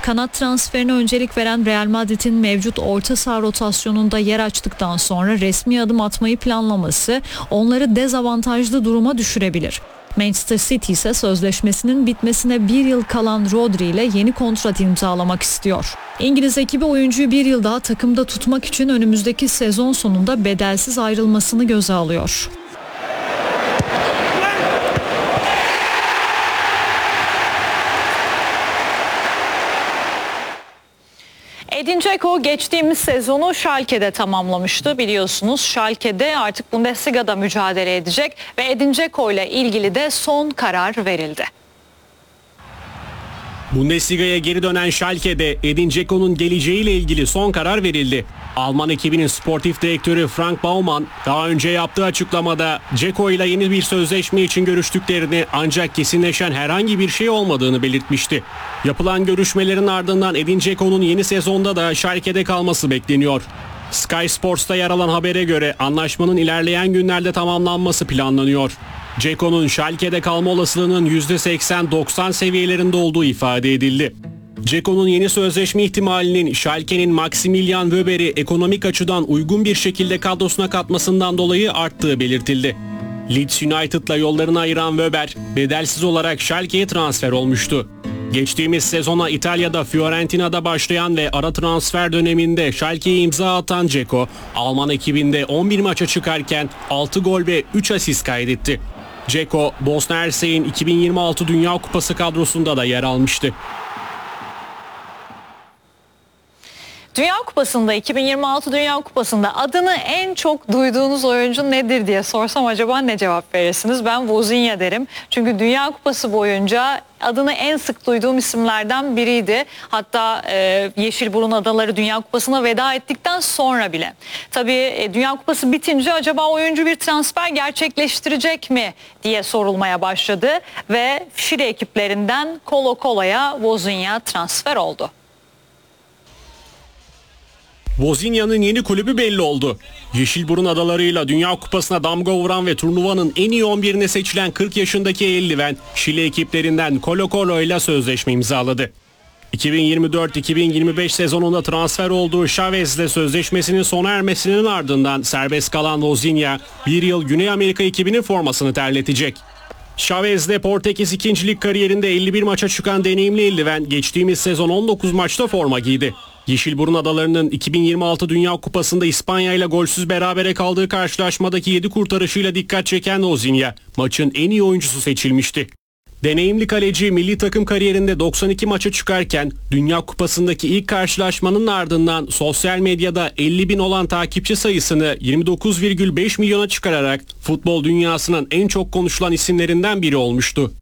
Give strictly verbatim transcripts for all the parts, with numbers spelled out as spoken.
Kanat transferine öncelik veren Real Madrid'in mevcut orta saha rotasyonunda yer açtıktan sonra resmi adım atmayı planlaması onları dezavantajlı duruma düşürebilir. Manchester City ise sözleşmesinin bitmesine bir yıl kalan Rodri ile yeni kontrat imzalamak istiyor. İngiliz ekibi oyuncuyu bir yıl daha takımda tutmak için önümüzdeki sezon sonunda bedelsiz ayrılmasını göze alıyor. Edin Dzeko geçtiğimiz sezonu Schalke'de tamamlamıştı biliyorsunuz. Schalke'de artık Bundesliga'da mücadele edecek ve Edin Dzeko ile ilgili de son karar verildi. Bundesliga'ya geri dönen Schalke'de Edin Dzeko'nun geleceğiyle ilgili son karar verildi. Alman ekibinin sportif direktörü Frank Baumann daha önce yaptığı açıklamada Dzeko ile yeni bir sözleşme için görüştüklerini ancak kesinleşen herhangi bir şey olmadığını belirtmişti. Yapılan görüşmelerin ardından Edin Dzeko'nun yeni sezonda da Schalke'de kalması bekleniyor. Sky Sports'ta yer alan habere göre anlaşmanın ilerleyen günlerde tamamlanması planlanıyor. Dzeko'nun Schalke'de kalma olasılığının yüzde seksen doksan seviyelerinde olduğu ifade edildi. Dzeko'nun yeni sözleşme ihtimalinin Schalke'nin Maximilian Wöber'i ekonomik açıdan uygun bir şekilde kadrosuna katmasından dolayı arttığı belirtildi. Leeds United'la yollarını ayıran Wöber, bedelsiz olarak Schalke'ye transfer olmuştu. Geçtiğimiz sezona İtalya'da Fiorentina'da başlayan ve ara transfer döneminde Schalke'ye imza atan Dzeko, Alman ekibinde on bir maça çıkarken altı gol ve üç asist kaydetti. Dzeko, Bosna Hersek'in iki bin yirmi altı Dünya Kupası kadrosunda da yer almıştı. Dünya Kupası'nda iki bin yirmi altı Dünya Kupası'nda adını en çok duyduğunuz oyuncu nedir diye sorsam acaba ne cevap verirsiniz? Ben Vozinha derim. Çünkü Dünya Kupası boyunca adını en sık duyduğum isimlerden biriydi. Hatta e, Yeşilburun Adaları Dünya Kupası'na veda ettikten sonra bile. Tabii e, Dünya Kupası bitince acaba oyuncu bir transfer gerçekleştirecek mi diye sorulmaya başladı. Ve Şili ekiplerinden Colo Colo'ya Vozinha transfer oldu. Vozinha'nın yeni kulübü belli oldu. Yeşilburun Adaları'yla Dünya Kupası'na damga vuran ve turnuvanın en iyi on birine seçilen kırk yaşındaki eldiven Şili ekiplerinden Colo Colo ile sözleşme imzaladı. iki bin yirmi dört iki bin yirmi beş sezonunda transfer olduğu Chavez'le sözleşmesinin sona ermesinin ardından serbest kalan Vozinha bir yıl Güney Amerika ekibinin formasını terletecek. Chavez'le Portekiz ikinci Lig kariyerinde elli bir maça çıkan deneyimli eldiven geçtiğimiz sezon on dokuz maçta forma giydi. Yeşilburun Adaları'nın iki bin yirmi altı Dünya Kupası'nda İspanya ile golsüz berabere kaldığı karşılaşmadaki yedi kurtarışıyla dikkat çeken Vozinha maçın en iyi oyuncusu seçilmişti. Deneyimli kaleci milli takım kariyerinde doksan iki maça çıkarken Dünya Kupası'ndaki ilk karşılaşmanın ardından sosyal medyada elli bin olan takipçi sayısını yirmi dokuz virgül beş milyona çıkararak futbol dünyasının en çok konuşulan isimlerinden biri olmuştu.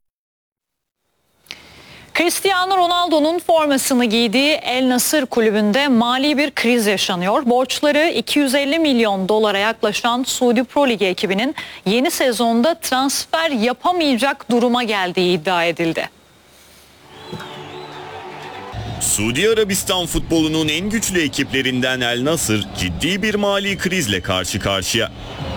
Cristiano Ronaldo'nun formasını giydiği El Nassr kulübünde mali bir kriz yaşanıyor. Borçları iki yüz elli milyon dolara yaklaşan Suudi Pro Ligi ekibinin yeni sezonda transfer yapamayacak duruma geldiği iddia edildi. Suudi Arabistan futbolunun en güçlü ekiplerinden El Nassr ciddi bir mali krizle karşı karşıya.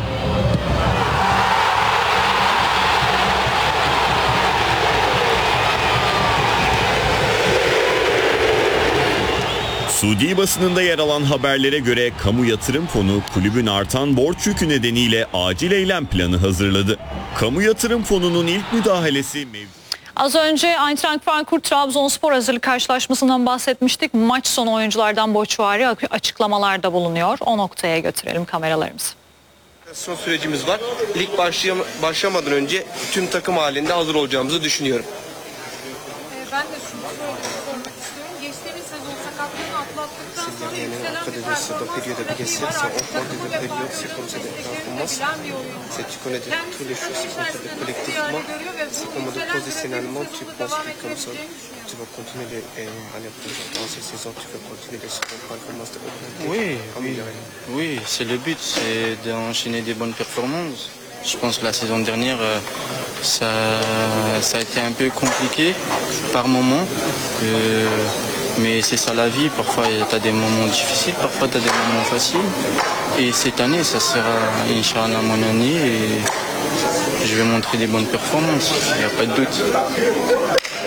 Suudi basınında yer alan haberlere göre kamu yatırım fonu kulübün artan borç yükü nedeniyle acil eylem planı hazırladı. Kamu yatırım fonunun ilk müdahalesi mevcut. Az önce Eintracht Frankfurt Trabzonspor hazırlık karşılaşmasından bahsetmiştik. Maç sonu oyunculardan boçvari açıklamalarda bulunuyor. O noktaya götürelim kameralarımızı. Son sürecimiz var. Lig başlayam- başlamadan önce tüm takım halinde hazır olacağımızı düşünüyorum. Ben de şunu sormak istiyorum. Geçtiğimiz sezon sakatlığını atlattıktan sonra yükselen bir performans grafiği var. Artık takımı ve farklı destekleyebilen bir oyuncu. Kendisini takım içerisinde nasıl bir yerde görüyor ve bu yükselen grafiği bu sezonda devam edebileceğini Tu vas continuer les, euh, à la dans ces saisons, tu vas continuer les secondes performances de Oui, oui, oui, c'est le but, c'est d'enchaîner des bonnes performances. Je pense que la saison dernière, euh, ça, ça a été un peu compliqué par moments. Euh, mais c'est ça la vie, parfois tu as des moments difficiles, parfois tu as des moments faciles. Et cette année, ça sera, Inch'Allah, mon année et je vais montrer des bonnes performances, il n'y a pas de doute.